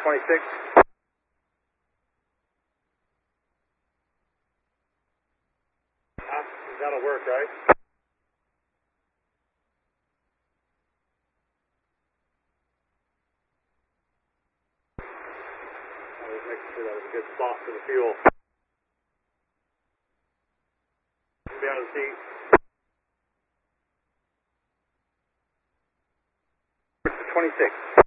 26. That'll work, right? I was making sure that was a good spot for the fuel. Be on the seat. 26.